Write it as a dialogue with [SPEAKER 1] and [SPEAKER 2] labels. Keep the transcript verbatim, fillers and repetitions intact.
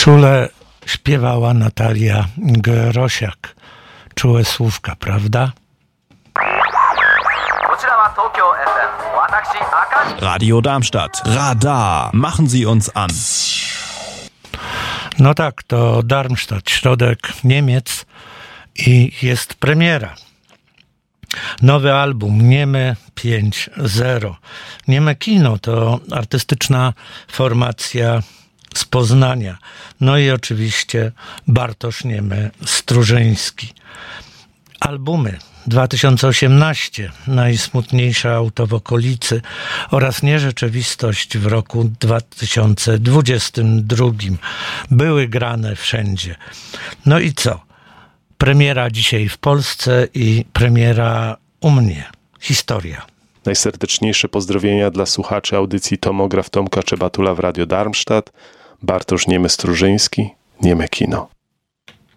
[SPEAKER 1] Czule śpiewała Natalia Grosiak. Czułe słówka, prawda?
[SPEAKER 2] Radio Darmstadt. Radar. Machen Sie uns an.
[SPEAKER 1] No tak, to Darmstadt, środek Niemiec i jest premiera. Nowy album Nieme pięć zero. Nieme Kino to artystyczna formacja z Poznania. No i oczywiście Bartosz Niemy-Strużyński. Albumy dwa tysiące osiemnasty, Najsmutniejsza auto w okolicy oraz Nierzeczywistość w roku dwa tysiące dwudziestym drugim były grane wszędzie. No i co? Premiera dzisiaj w Polsce i premiera u mnie. Historia.
[SPEAKER 3] Najserdeczniejsze pozdrowienia dla słuchaczy audycji Tomograf Tomka Czebatula w Radio Darmstadt. Bartosz Niemy-Strużyński, Nieme Kino.